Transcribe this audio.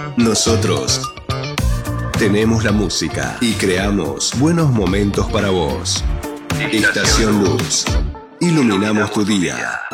Nosotros tenemos la música y creamos buenos momentos para vos. Estación Luz. Iluminamos tu día.